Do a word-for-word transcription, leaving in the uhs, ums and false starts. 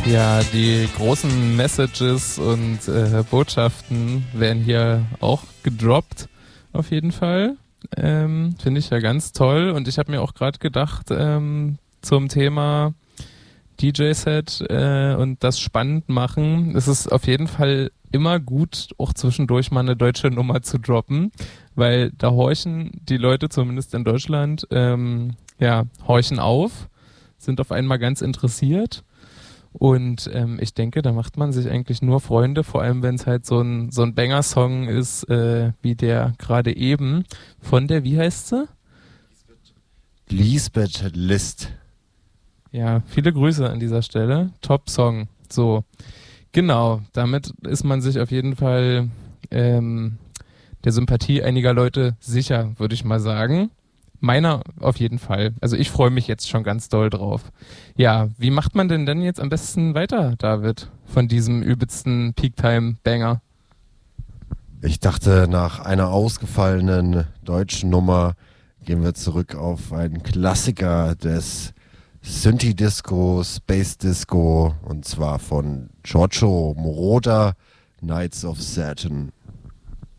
Ja, die großen Messages und äh, Botschaften werden hier auch gedroppt, auf jeden Fall. Ähm, Finde ich ja ganz toll. Und ich habe mir auch gerade gedacht, ähm, zum Thema D J-Set äh, und das spannend machen. Es ist auf jeden Fall immer gut, auch zwischendurch mal eine deutsche Nummer zu droppen, weil da horchen die Leute, zumindest in Deutschland, ähm, ja, horchen auf, sind auf einmal ganz interessiert. Und ähm, ich denke, da macht man sich eigentlich nur Freunde, vor allem wenn es halt so ein, so ein Banger-Song ist, äh, wie der gerade eben. Von der, wie heißt sie? Lisbeth List. Ja, viele Grüße an dieser Stelle. Top-Song. So, genau, damit ist man sich auf jeden Fall ähm, der Sympathie einiger Leute sicher, würde ich mal sagen. Meiner auf jeden Fall. Also ich freue mich jetzt schon ganz doll drauf. Ja, wie macht man denn denn jetzt am besten weiter, David, von diesem übelsten Peak-Time-Banger? Ich dachte, nach einer ausgefallenen deutschen Nummer gehen wir zurück auf einen Klassiker des Synthi-Disco, Space-Disco, und zwar von Giorgio Moroder, Knights of Saturn.